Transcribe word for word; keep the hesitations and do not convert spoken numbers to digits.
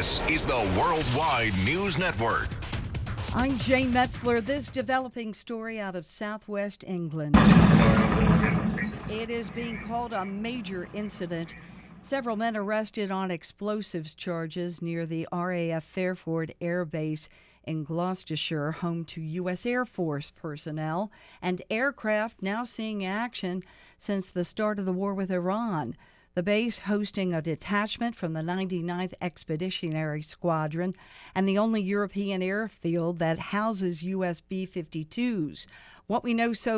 This is the Worldwide News Network. I'm Jane Metzler. This developing story out of southwest England. It is being called a major incident. Several men arrested on explosives charges near the R A F Fairford Air Base in Gloucestershire, home to U S Air Force personnel and aircraft now seeing action since the start of the war with Iran. The base hosting a detachment from the ninety-ninth Expeditionary Squadron and the only European airfield that houses U S B fifty-twos. What we know so